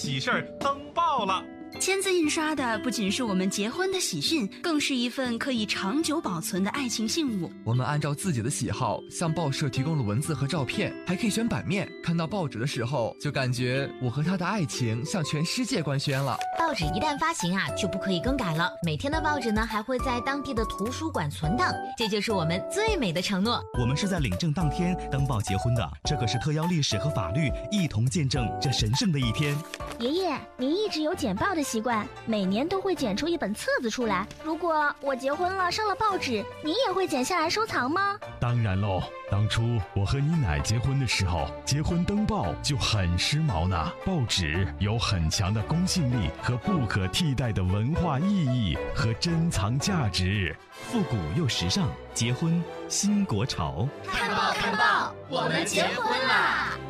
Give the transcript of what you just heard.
喜事儿登报了。 签字印刷的不仅是我们结婚的喜讯，更是一份可以长久保存的爱情信物。 我们按照自己的喜好向报社提供了文字和照片，还可以选版面。看到报纸的时候，就感觉我和他的爱情向全世界官宣了。 报纸一旦发行就不可以更改了。每天的报纸呢，还会在当地的图书馆存档，这就是我们最美的承诺。 我们是在领证当天登报结婚的，这可是特邀历史和法律一同见证这神圣的一天。 爷爷，您一直有剪报的习惯，每年都会剪出一本册子出来。如果我结婚了上了报纸，您也会剪下来收藏吗？ 当然喽，当初我和你奶结婚的时候，结婚登报就很时髦呢。报纸有很强的公信力和不可替代的文化意义和珍藏价值， 复古又时尚，结婚新国潮。 看报看报，我们结婚啦！